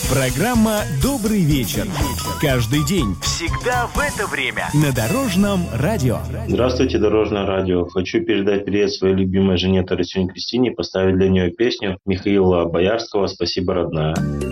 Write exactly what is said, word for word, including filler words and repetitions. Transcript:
Программа «Добрый вечер». Каждый день, всегда в это время. На Дорожном радио. Здравствуйте, Дорожное радио. Хочу передать привет своей любимой жене Тарасюне Кристине и поставить для нее песню Михаила Боярского «Спасибо, родная».